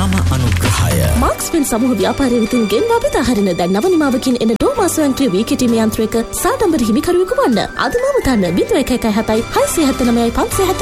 නාම අනුග්‍රහය. මාක්ස්වෙල් සමූහ ව්‍යාපාරය විසින් ගෙන්වා බෙදාහරින දැන් නව නිමාවකින් එන ඩෝමා ස්වයංක්‍රීය වී කිටීම යන්ත්‍රයක සාඩම්බර හිමිකරුවෙකු වන්න. අදම වතන්න 0117 679 570